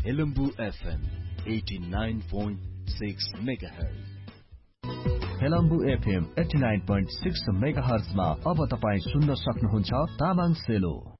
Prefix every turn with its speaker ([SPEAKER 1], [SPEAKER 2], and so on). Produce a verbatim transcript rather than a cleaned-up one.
[SPEAKER 1] Helambu FM eighty nine point six megahertz.
[SPEAKER 2] Helambu FM eighty nine point six मेगाहर्जमा अब तपाई सुन्न सक्नुहुन्छ तामाङ सेलो।